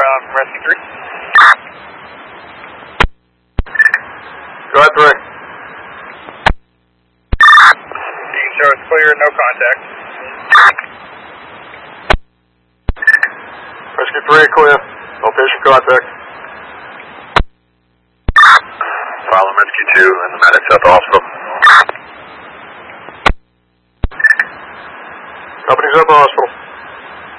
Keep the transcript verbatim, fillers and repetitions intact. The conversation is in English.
uh, from Rescue three. Go ahead, three. You can show us clear, no contact. Rescue three, clear. No patient contact. Follow Rescue two and the medics at the hospital. Company's at the hospital.